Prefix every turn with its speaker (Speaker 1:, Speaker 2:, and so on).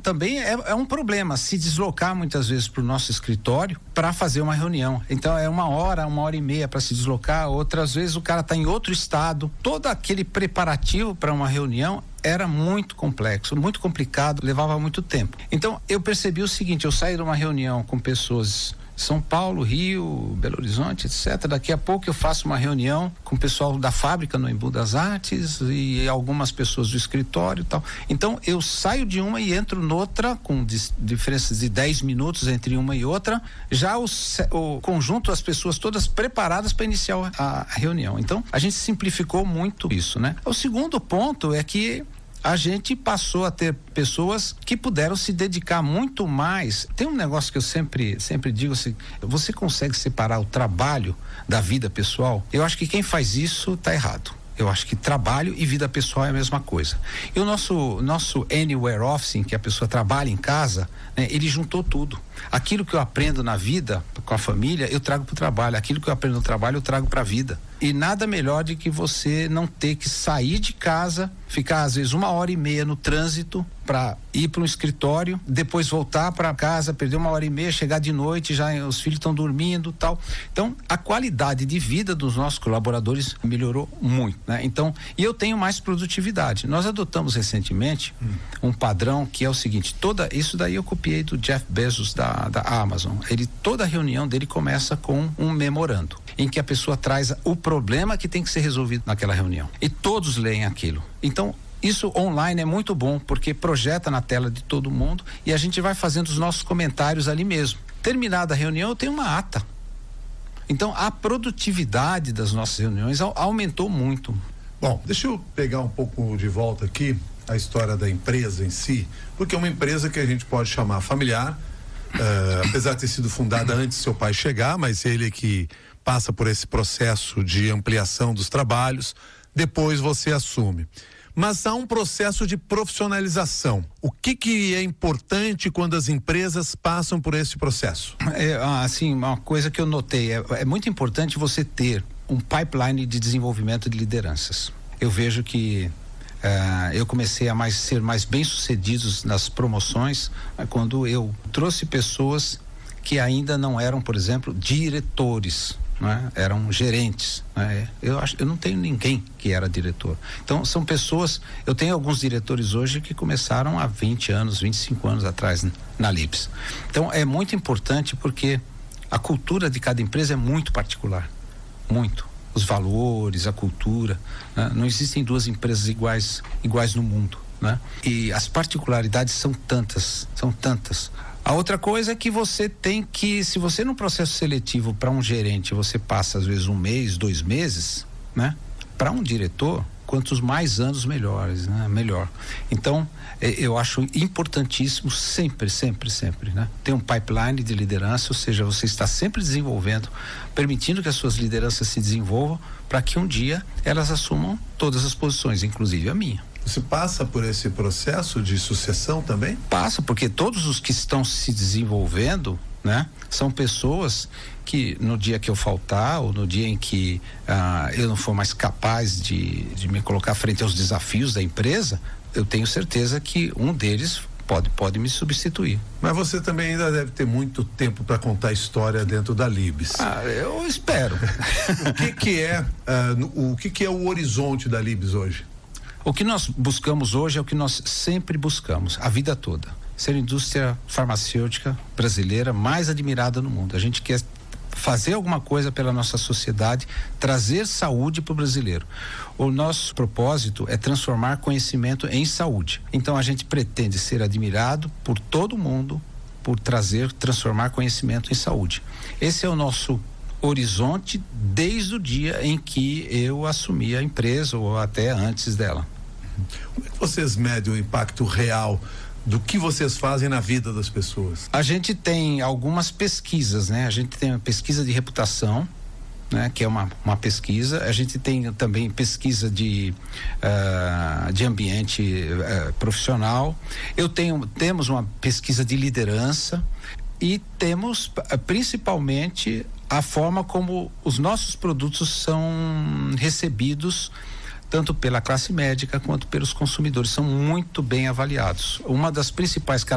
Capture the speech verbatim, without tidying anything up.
Speaker 1: também é, é um problema se deslocar muitas vezes para o nosso escritório para fazer uma reunião. Então é uma hora, uma hora e meia para se deslocar. Outras vezes o cara está em outro estado. Todo aquele preparativo para uma reunião era muito complexo, muito complicado, levava muito tempo. Então eu percebi o seguinte: eu saí de uma reunião com pessoas São Paulo, Rio, Belo Horizonte, etcétera. Daqui a pouco eu faço uma reunião com o pessoal da fábrica no Embu das Artes e algumas pessoas do escritório e tal. Então eu saio de uma e entro noutra com dis- diferenças de dez minutos entre uma e outra, já o, o conjunto, as pessoas todas preparadas para iniciar a, a reunião. Então a gente simplificou muito isso, né? O segundo ponto é que a gente passou a ter pessoas que puderam se dedicar muito mais. Tem um negócio que eu sempre, sempre digo assim: você consegue separar o trabalho da vida pessoal? Eu acho que quem faz isso tá errado. Eu acho que trabalho e vida pessoal é a mesma coisa. E o nosso, nosso Anywhere Office, que a pessoa trabalha em casa, né, ele juntou tudo. Aquilo que eu aprendo na vida, com a família, eu trago para o trabalho. Aquilo que eu aprendo no trabalho, eu trago para a vida. E nada melhor de que você não ter que sair de casa, ficar às vezes uma hora e meia no trânsito para ir para um escritório, depois voltar para casa, perder uma hora e meia, chegar de noite, já os filhos estão dormindo, tal. Então, a qualidade de vida dos nossos colaboradores melhorou muito, né? Então, e eu tenho mais produtividade. Nós adotamos recentemente hum. um padrão que é o seguinte: toda isso daí eu copiei do Jeff Bezos da, da Amazon. Ele, toda reunião dele começa com um memorando, em que a pessoa traz o problema que tem que ser resolvido naquela reunião. E todos leem aquilo. Então, isso online é muito bom, porque projeta na tela de todo mundo e a gente vai fazendo os nossos comentários ali mesmo. Terminada a reunião, eu tenho uma ata. Então, a produtividade das nossas reuniões aumentou muito.
Speaker 2: Bom, deixa eu pegar um pouco de volta aqui a história da empresa em si, porque é uma empresa que a gente pode chamar familiar, uh, apesar de ter sido fundada antes do seu pai chegar, mas ele que passa por esse processo de ampliação dos trabalhos, depois você assume. Mas há um processo de profissionalização. O que que é importante quando as empresas passam por esse processo?
Speaker 1: É, assim, uma coisa que eu notei, é, é muito importante você ter um pipeline de desenvolvimento de lideranças. Eu vejo que uh, eu comecei a mais, ser mais bem-sucedidos nas promoções quando eu trouxe pessoas que ainda não eram, por exemplo, diretores, né? Eram gerentes, né? Eu acho, eu não tenho ninguém que era diretor. Então são pessoas, eu tenho alguns diretores hoje que começaram há vinte anos, vinte e cinco anos atrás na Libs. Então é muito importante porque a cultura de cada empresa é muito particular, muito. Os valores, a cultura, né? Não existem duas empresas iguais, iguais no mundo, né? E as particularidades são tantas, são tantas. A outra coisa é que você tem que, se você no processo seletivo para um gerente, você passa às vezes um mês, dois meses, né? Para um diretor, quantos mais anos melhores, né? Melhor. Então, eh, eu acho importantíssimo sempre, sempre, sempre, né? Ter um pipeline de liderança, ou seja, você está sempre desenvolvendo, permitindo que as suas lideranças se desenvolvam para que um dia elas assumam todas as posições, inclusive a minha.
Speaker 2: Você passa por esse processo de sucessão também?
Speaker 1: Passa, porque todos os que estão se desenvolvendo, né, são pessoas que no dia que eu faltar ou no dia em que ah, eu não for mais capaz de, de me colocar frente aos desafios da empresa, eu tenho certeza que um deles pode, pode me substituir.
Speaker 2: Mas você também ainda deve ter muito tempo para contar história dentro da Libs.
Speaker 1: Ah, eu espero.
Speaker 2: O que que é, uh, o que que é o horizonte da Libs hoje?
Speaker 1: O que nós buscamos hoje é o que nós sempre buscamos, a vida toda. Ser a indústria farmacêutica brasileira mais admirada no mundo. A gente quer fazer alguma coisa pela nossa sociedade, trazer saúde para o brasileiro. O nosso propósito é transformar conhecimento em saúde. Então a gente pretende ser admirado por todo mundo, por trazer, transformar conhecimento em saúde. Esse é o nosso horizonte desde o dia em que eu assumi a empresa ou até antes dela.
Speaker 2: Como é que vocês medem o impacto real do que vocês fazem na vida das pessoas?
Speaker 1: A gente tem algumas pesquisas, né? A gente tem uma pesquisa de reputação, né? Que é uma, uma pesquisa. A gente tem também pesquisa de uh, de ambiente uh, profissional. Eu tenho, temos uma pesquisa de liderança e temos uh, principalmente a forma como os nossos produtos são recebidos tanto pela classe médica quanto pelos consumidores, são muito bem avaliados. Uma das principais